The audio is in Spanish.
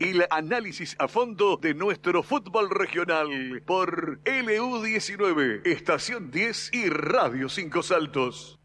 y el análisis a fondo de nuestro fútbol regional por LU19, Estación 10 y Radio 5 Saltos.